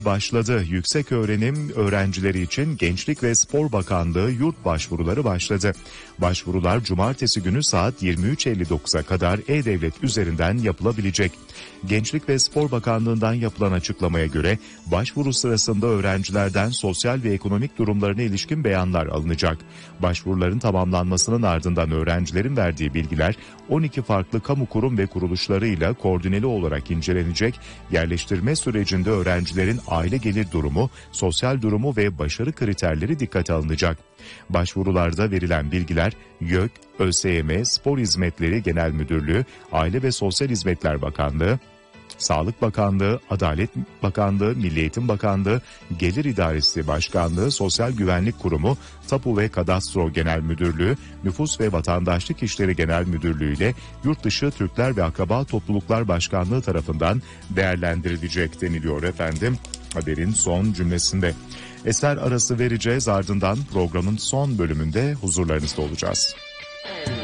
Başladı. Yükseköğrenim öğrencileri için Gençlik ve Spor Bakanlığı yurt başvuruları başladı. Başvurular cumartesi günü saat 23.59'a kadar E-Devlet üzerinden yapılabilecek. Gençlik ve Spor Bakanlığı'ndan yapılan açıklamaya göre başvuru sırasında öğrencilerden sosyal ve ekonomik durumlarına ilişkin beyanlar alınacak. Başvuruların tamamlanmasının ardından öğrencilerin verdiği bilgiler 12 farklı kamu kurum ve kuruluşlarıyla koordineli olarak incelenecek. Yerleştirme sürecinde öğrencilerin aile gelir durumu, sosyal durumu ve başarı kriterleri dikkate alınacak. Başvurularda verilen bilgiler YÖK, ÖSYM, Spor Hizmetleri Genel Müdürlüğü, Aile ve Sosyal Hizmetler Bakanlığı, Sağlık Bakanlığı, Adalet Bakanlığı, Milli Eğitim Bakanlığı, Gelir İdaresi Başkanlığı, Sosyal Güvenlik Kurumu, Tapu ve Kadastro Genel Müdürlüğü, Nüfus ve Vatandaşlık İşleri Genel Müdürlüğü ile Yurtdışı Türkler ve Akraba Topluluklar Başkanlığı tarafından değerlendirilecek deniliyor efendim. Haberin son cümlesinde. Eser arası vereceğiz, ardından programın son bölümünde huzurlarınızda olacağız.